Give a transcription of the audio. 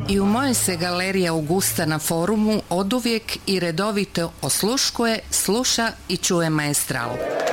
I u mojoj se galerija Augusta na forumu oduvijek i redovito osluškuje, sluša i čuje Maestral.